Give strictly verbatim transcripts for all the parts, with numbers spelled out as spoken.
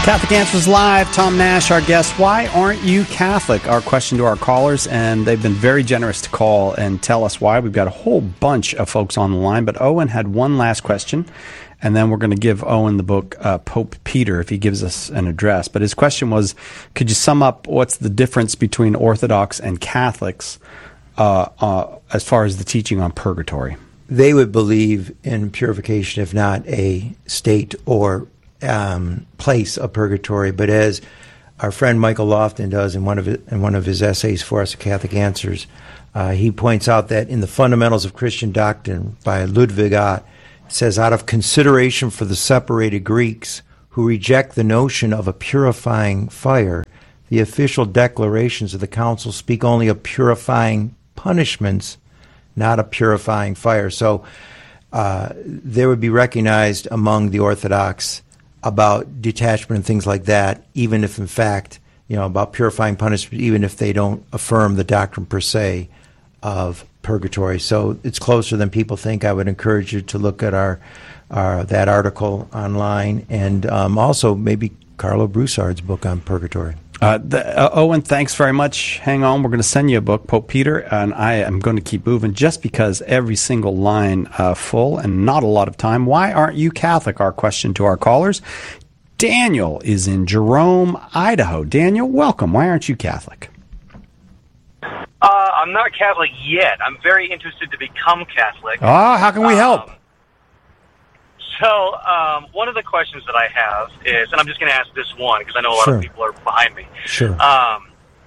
Catholic Answers Live. Tom Nash, our guest. Why aren't you Catholic? Our question to our callers, and they've been very generous to call and tell us why. We've got a whole bunch of folks on the line, but Owen had one last question, and then we're going to give Owen the book uh, Pope Peter if he gives us an address. But his question was, could you sum up what's the difference between Orthodox and Catholics uh, uh, as far as the teaching on purgatory? They would believe in purification, if not a state or Um, place of purgatory, but as our friend Michael Lofton does in one of his, in one of his essays for us at Catholic Answers, uh, he points out that in the Fundamentals of Christian Doctrine by Ludwig Ott, it says, out of consideration for the separated Greeks who reject the notion of a purifying fire, the official declarations of the Council speak only of purifying punishments, not a purifying fire. So uh, there would be recognized among the Orthodox about detachment and things like that, even if in fact, you know, about purifying punishment, even if they don't affirm the doctrine per se of purgatory. So it's closer than people think. I would encourage you to look at our, our that article online, and um, also maybe Carlo Broussard's book on purgatory. Uh, the, uh, Owen, thanks very much. Hang on. We're going to send you a book, Pope Peter, and I am going to keep moving just because every single line uh, full and not a lot of time. Why aren't you Catholic? Our question to our callers. Daniel is in Jerome, Idaho. Daniel, welcome. Why aren't you Catholic? Uh, I'm not Catholic yet. I'm very interested to become Catholic. Ah, how can we help? Um, So, um, one of the questions that I have is, and I'm just going to ask this one because I know a lot Sure. of people are behind me. Sure. Um,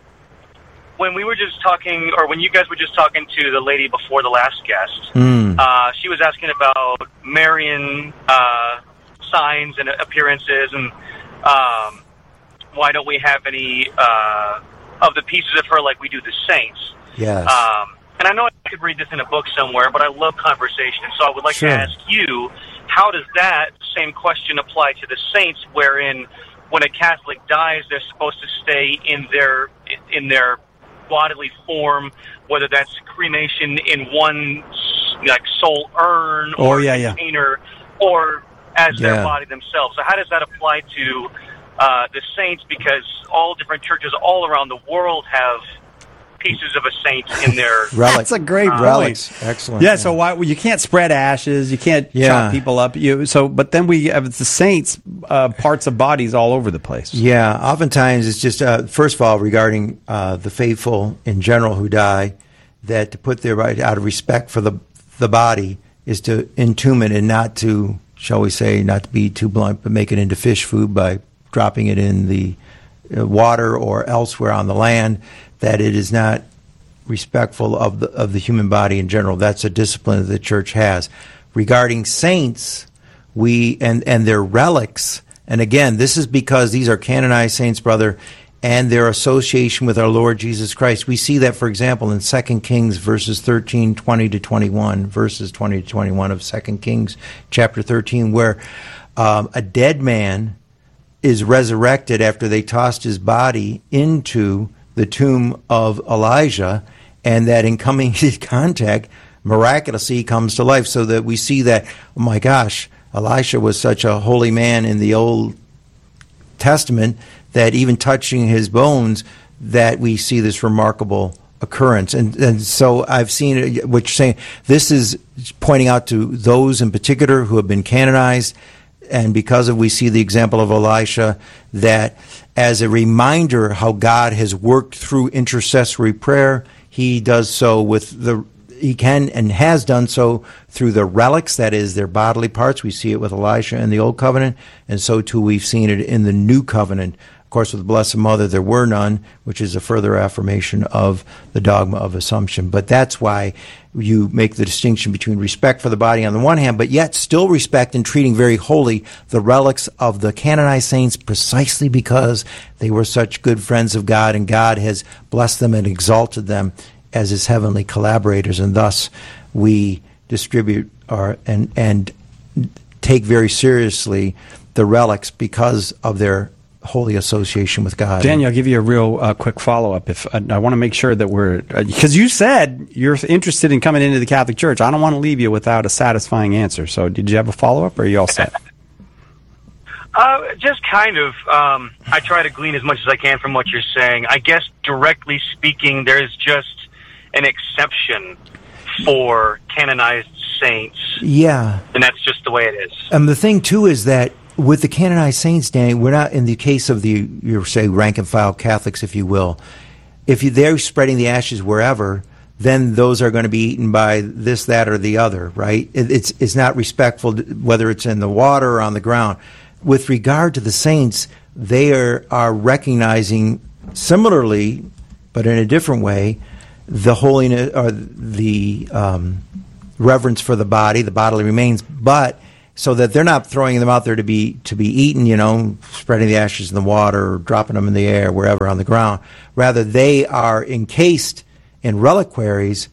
when we were just talking, or when you guys were just talking to the lady before the last guest, Mm. uh, she was asking about Marian uh, signs and appearances, and um, why don't we have any uh, of the pieces of her like we do the saints? Yes. Um, and I know I could read this in a book somewhere, but I love conversation, so I would like Sure. to ask you, how does that same question apply to the saints, wherein when a Catholic dies, they're supposed to stay in their in their bodily form, whether that's cremation in one like soul urn Oh, or yeah, yeah. container, or as Yeah. their body themselves? So how does that apply to uh, the saints? Because all different churches all around the world have pieces of a saint in their Relic. That's a great Uh, point. Relics. Excellent. Yeah, so why well, you can't spread ashes, you can't Yeah. chop people up. You so, but then we have the saints' uh, parts of bodies all over the place. Yeah, oftentimes it's just, uh, first of all, regarding uh, the faithful in general who die, that to put their right out of respect for the the body is to entomb it and not to, shall we say, not to be too blunt, but make it into fish food by dropping it in the uh, water or elsewhere on the land, that it is not respectful of the of the human body in general. That's a discipline that the church has. Regarding saints, we and and their relics, and again, this is because these are canonized saints, brother, and their association with our Lord Jesus Christ. We see that, for example, in Second Kings verses thirteen, twenty to twenty-one, verses twenty to twenty-one of Second Kings chapter thirteen, where um, a dead man is resurrected after they tossed his body into the tomb of Elijah, and that in coming in contact, miraculously he comes to life. So that we see that, oh my gosh, Elisha was such a holy man in the Old Testament that even touching his bones, that we see this remarkable occurrence. And, and so I've seen it, what you're saying, this is pointing out to those in particular who have been canonized, and because of we see the example of Elisha, that as a reminder how God has worked through intercessory prayer, he does so with the he can and has done so through the relics, that is, their bodily parts. We see it with Elisha in the Old Covenant, and so too we've seen it in the New Covenant. Of course, with the Blessed Mother, there were none, which is a further affirmation of the dogma of Assumption. But that's why you make the distinction between respect for the body on the one hand, but yet still respect and treating very holy the relics of the canonized saints, precisely because they were such good friends of God, and God has blessed them and exalted them as his heavenly collaborators, and thus we distribute our and and take very seriously the relics because of their holy association with God. Daniel, I'll give you a real uh, quick follow-up. If uh, I want to make sure that we're, because uh, you said you're interested in coming into the Catholic Church. I don't want to leave you without a satisfying answer. So did you have a follow-up, or are you all set? Uh, just kind of. Um, I try to glean as much as I can from what you're saying. I guess, directly speaking, there's just an exception for canonized saints. Yeah. And that's just the way it is. And the thing, too, is that with the canonized saints, Danny, we're not in the case of the, you say, rank and file Catholics, if you will. If you, they're spreading the ashes wherever, then those are going to be eaten by this, that, or the other, right? It, it's it's not respectful, whether it's in the water or on the ground. With regard to the saints, they are, are recognizing similarly, but in a different way, the holiness or the um, reverence for the body, the bodily remains, but so that they're not throwing them out there to be to be eaten, you know, spreading the ashes in the water or dropping them in the air, wherever on the ground. Rather, they are encased in reliquaries,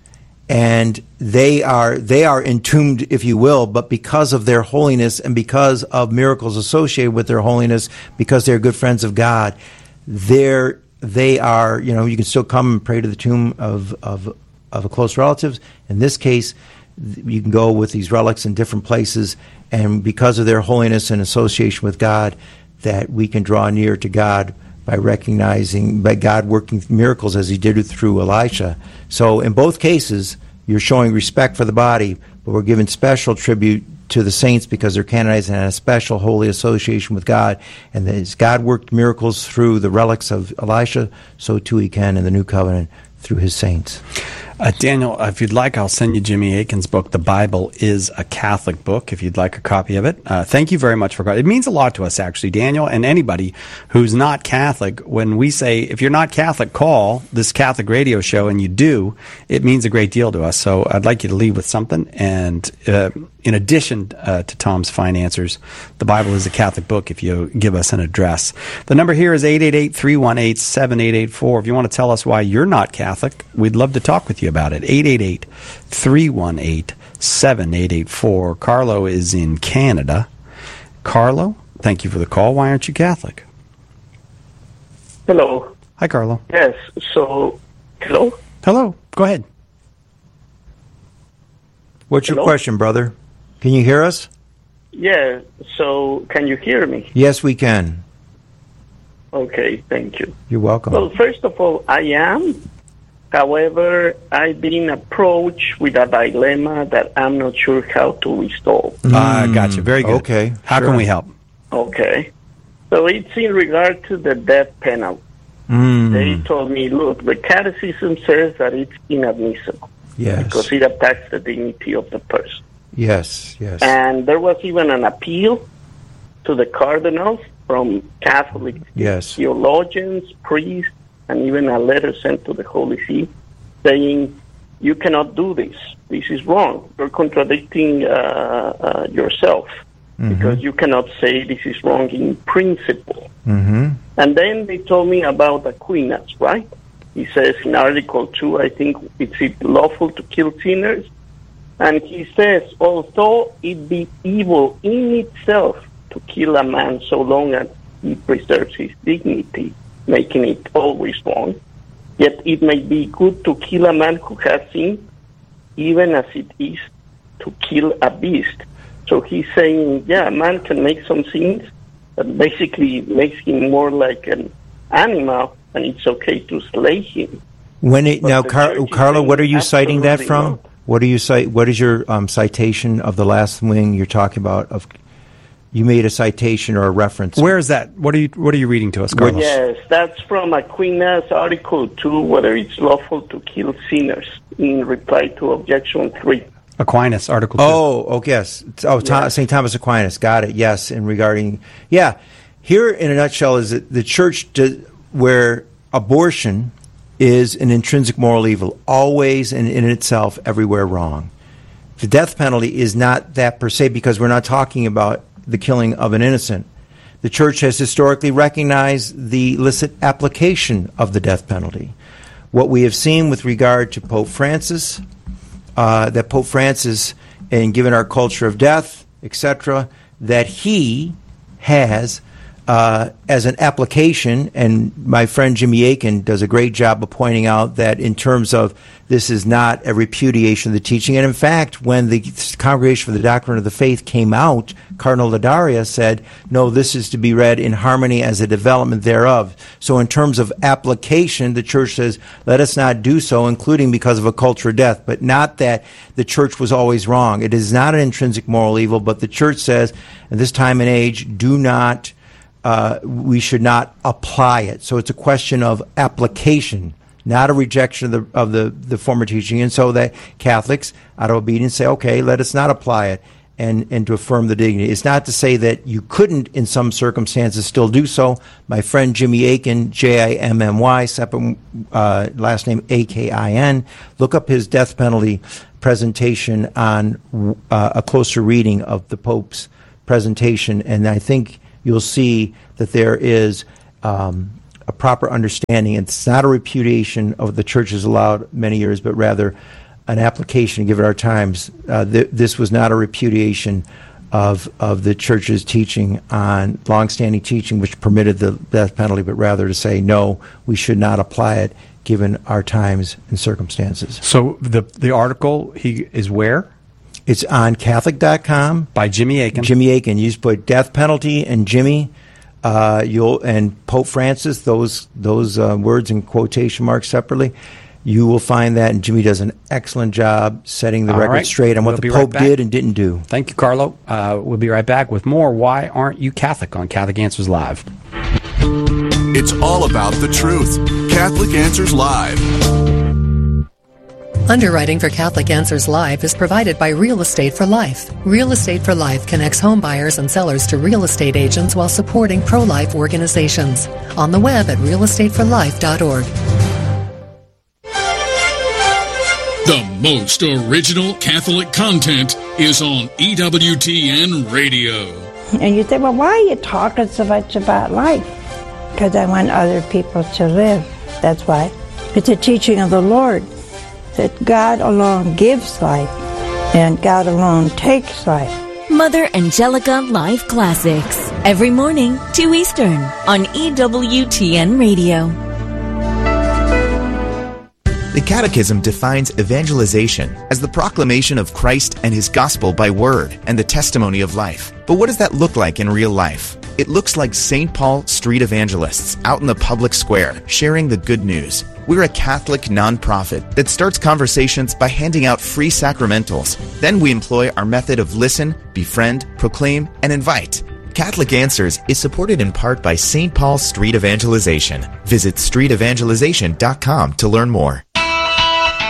and they are they are entombed, if you will, but because of their holiness and because of miracles associated with their holiness, because they're good friends of God, they're they are, you know, you can still come and pray to the tomb of of of a close relatives. In this case, you can go with these relics in different places, and because of their holiness and association with God, that we can draw near to God by recognizing, by God working miracles as he did it through Elisha. So in both cases, you're showing respect for the body, but we're giving special tribute to the saints because they're canonized and have a special holy association with God. And as God worked miracles through the relics of Elisha, so too he can in the New Covenant through his saints. Uh, Daniel, if you'd like, I'll send you Jimmy Akin's book, The Bible is a Catholic Book, if you'd like a copy of it. Uh, thank you very much for it. Means a lot to us, actually, Daniel, and anybody who's not Catholic. When we say, if you're not Catholic, call this Catholic radio show, and you do, it means a great deal to us. So I'd like you to leave with something. And uh, in addition uh, to Tom's fine answers, The Bible is a Catholic Book, if you give us an address. The number here is eight eight eight, three one eight, seven eight eight four. If you want to tell us why you're not Catholic, we'd love to talk with you about it. eight eight eight, three one eight, seven eight eight four. Carlo is in Canada. Carlo, thank you for the call. Why aren't you Catholic? Hello. Hi, Carlo. Yes, so, hello? Hello. Go ahead. What's your Hello? question, brother? Can you hear us? Yeah, so can you hear me? Yes, we can. Okay, thank you. You're welcome. Well, first of all, I am. However, I've been approached with a dilemma that I'm not sure how to resolve. Ah, mm. Gotcha. Very good. Okay. How sure. can we help? Okay. So it's in regard to the death penalty. Mm. They told me, look, the catechism says that it's inadmissible. Yes. Because it attacks the dignity of the person. Yes, yes. And there was even an appeal to the cardinals from Catholic yes. theologians, priests, and even a letter sent to the Holy See saying, you cannot do this. This is wrong. You're contradicting uh, uh, yourself mm-hmm. because you cannot say this is wrong in principle. Mm-hmm. And then they told me about Aquinas, right? He says in Article two, I think, it's lawful to kill sinners. And he says, although it be evil in itself to kill a man so long as he preserves his dignity, making it always wrong, yet it may be good to kill a man who has sinned, even as it is to kill a beast. So he's saying, yeah, a man can make some sins, but basically makes him more like an animal, and it's okay to slay him. When it, But now, the Car- church is Carlo, saying what are you citing that absolutely from? not. What do you cite? What is your um, citation of the last wing you're talking about? Of you made a citation or a reference. Where is that? What are you What are you reading to us, Carlos? Yes, that's from Aquinas, Article two, whether it's lawful to kill sinners, in reply to Objection three. Aquinas, Article two. Oh, oh yes. Oh, Yeah. Saint Thomas Aquinas. Got it. Yes, in regarding yeah. Here, in a nutshell, is that the church does, where abortion is an intrinsic moral evil, always and in itself, everywhere wrong. The death penalty is not that per se, because we're not talking about the killing of an innocent. The church has historically recognized the licit application of the death penalty. What we have seen with regard to Pope Francis, uh, that Pope Francis, and given our culture of death, et cetera, that he has uh, as an application, and my friend Jimmy Akin does a great job of pointing out that in terms of this is not a repudiation of the teaching. And in fact, when the Congregation for the Doctrine of the Faith came out, Cardinal Ladaria said, no, this is to be read in harmony as a development thereof. So in terms of application, the church says, let us not do so, including because of a culture of death, but not that the church was always wrong. It is not an intrinsic moral evil, but the church says, at this time and age, do not, uh, we should not apply it. So it's a question of application, not a rejection of the of the, the former teaching. And so that Catholics, out of obedience, say, okay, let us not apply it, and, and to affirm the dignity. It's not to say that you couldn't, in some circumstances, still do so. My friend Jimmy Akin, J I M M Y, separate, uh, last name A K I N, look up his death penalty presentation on uh, a closer reading of the Pope's presentation, and I think you'll see that there is um, a proper understanding. It's not a repudiation of the church has allowed many years, but rather an application, given our times. Uh, th- this was not a repudiation of of the church's teaching on longstanding teaching, which permitted the death penalty, but rather to say, no, we should not apply it given our times and circumstances. So the the article he is where? It's on Catholic dot com. By Jimmy Akin. Jimmy Akin. You just put death penalty and Jimmy. Uh, you'll and Pope Francis, those those uh, words in quotation marks separately. You will find that, and Jimmy does an excellent job setting the All record right. straight on what We'll the be right Pope back. did and didn't do. Thank you, Carlo. Uh, we'll be right back with more Why Aren't You Catholic on Catholic Answers Live. It's all about the truth. Catholic Answers Live. Underwriting for Catholic Answers Live is provided by Real Estate for Life. Real Estate for Life connects home buyers and sellers to real estate agents while supporting pro-life organizations. On the web at real estate for life dot org. The most original Catholic content is on E W T N Radio. And you say, well, why are you talking so much about life? Because I want other people to live. That's why. It's a teaching of the Lord that God alone gives life and God alone takes life. Mother Angelica Live Classics. Every morning, two Eastern on E W T N Radio. The Catechism defines evangelization as the proclamation of Christ and His gospel by word and the testimony of life. But what does that look like in real life? It looks like Saint Paul street evangelists out in the public square sharing the good news. We're a Catholic nonprofit that starts conversations by handing out free sacramentals. Then we employ our method of listen, befriend, proclaim, and invite. Catholic Answers is supported in part by Saint Paul Street Evangelization. Visit street evangelization dot com to learn more.